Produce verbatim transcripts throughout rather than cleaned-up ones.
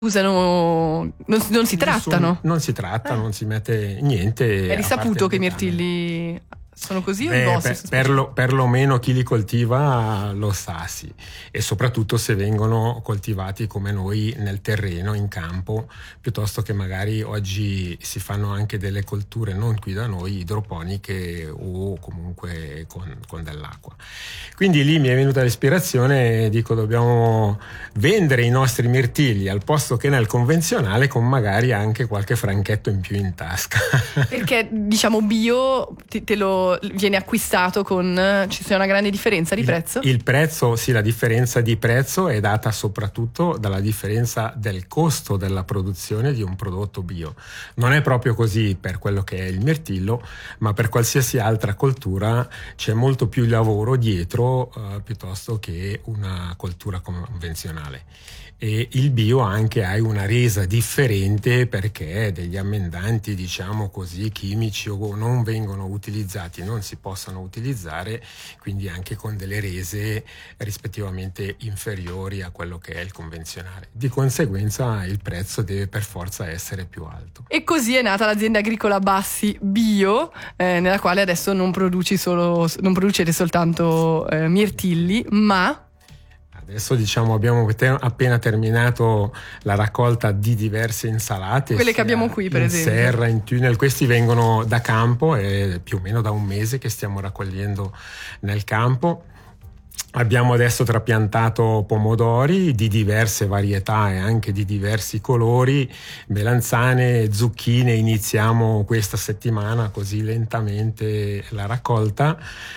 usano, non, non si trattano. Nessun, non si tratta, eh. non si mette niente. È risaputo che i mirtilli sono così Beh, o no? Per, per, lo, per lo meno chi li coltiva lo sa, sì. E soprattutto se vengono coltivati come noi nel terreno, in campo, piuttosto che magari oggi si fanno anche delle colture non qui da noi, idroponiche o comunque con, con dell'acqua. Quindi lì mi è venuta l'ispirazione, dico dobbiamo vendere i nostri mirtilli al posto che nel convenzionale, con magari anche qualche franchetto in più in tasca. Perché diciamo bio te, te lo viene acquistato con, ci sia una grande differenza di prezzo? Il, il prezzo, sì, la differenza di prezzo è data soprattutto dalla differenza del costo della produzione di un prodotto bio. Non è proprio così per quello che è il mirtillo, ma per qualsiasi altra coltura c'è molto più lavoro dietro eh, piuttosto che una coltura convenzionale. E il bio anche ha una resa differente perché degli ammendanti, diciamo così, chimici o non vengono utilizzati, non si possono utilizzare, quindi anche con delle rese rispettivamente inferiori a quello che è il convenzionale. Di conseguenza il prezzo deve per forza essere più alto. E così è nata l'azienda agricola Bassi Bio, eh, nella quale adesso non produci solo, non producete soltanto eh, mirtilli, ma... Adesso diciamo abbiamo appena terminato la raccolta di diverse insalate. Quelle che abbiamo qui per in esempio. In serra, in tunnel, questi vengono da campo, è più o meno da un mese che stiamo raccogliendo nel campo. Abbiamo adesso trapiantato pomodori di diverse varietà e anche di diversi colori, melanzane, zucchine. Iniziamo questa settimana così lentamente la raccolta,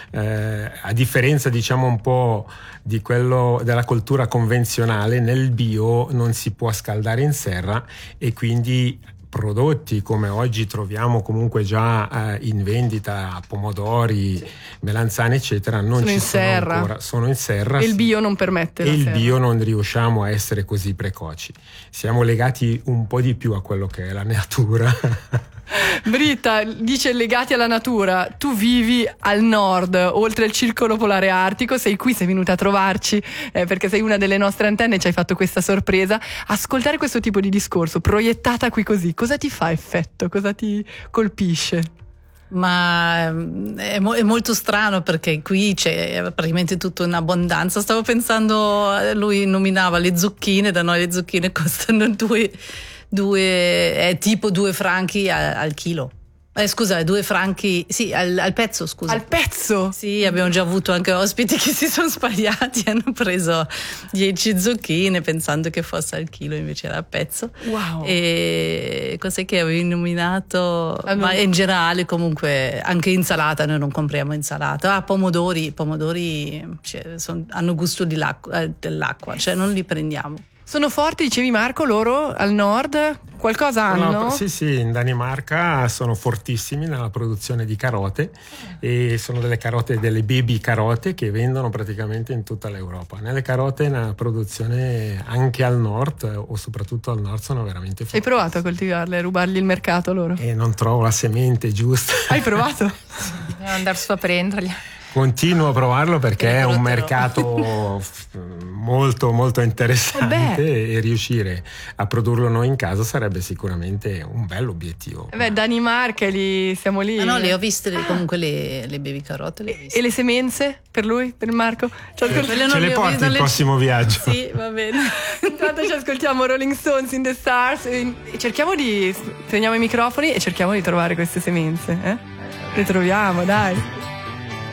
eh, a differenza diciamo un po' di quello della coltura convenzionale. Nel bio non si può scaldare in serra e quindi prodotti come oggi troviamo comunque già eh, in vendita, pomodori, melanzane eccetera, non sono ci in sono serra. ancora, sono in serra. E il bio non permette e la il serra. bio non riusciamo a essere così precoci, siamo legati un po' di più a quello che è la natura. Britta dice legati alla natura, tu vivi al nord, oltre il circolo polare artico, sei qui, sei venuta a trovarci eh, perché sei una delle nostre antenne e ci hai fatto questa sorpresa. Ascoltare questo tipo di discorso proiettata qui così, cosa ti fa effetto? Cosa ti colpisce? Ma è, mo- è molto strano perché qui c'è praticamente tutto in abbondanza. Stavo pensando, lui nominava le zucchine, da noi le zucchine costano due Due, è tipo due franchi al, al chilo. Eh, scusa, due franchi, sì, al, al pezzo, scusa. Al pezzo? Sì, abbiamo già avuto anche ospiti che si sono sbagliati, hanno preso dieci zucchine pensando che fosse al chilo, invece era al pezzo. Wow. E cos'è che avevi nominato? Allora. Ma in generale comunque anche insalata, noi non compriamo insalata. Ah, pomodori, pomodori cioè, son, hanno gusto di l'acqua, dell'acqua, cioè non li prendiamo. Sono forti, dicevi Marco, loro al nord? Qualcosa hanno? No, sì, sì, in Danimarca sono fortissimi nella produzione di carote e sono delle carote, delle baby carote che vendono praticamente in tutta l'Europa. Nelle carote nella produzione anche al nord o soprattutto al nord sono veramente forti. Hai provato a coltivarle, a rubargli il mercato loro? E non trovo la semente giusta. Hai provato? Devo andare su a prenderli. Continuo a provarlo perché è un mercato molto molto interessante eh e riuscire a produrlo noi in casa sarebbe sicuramente un bel obiettivo. Beh, Danimarca, lì, siamo lì. Ah no, le ho viste le, comunque le, le baby carote. Le ho viste. E le semenze per lui, per Marco? Ce, ce le porti il le... prossimo viaggio? Sì, va bene. Intanto ci ascoltiamo Rolling Stones in the Stars e cerchiamo di, teniamo i microfoni e cerchiamo di trovare queste semenze, eh? Le troviamo, dai.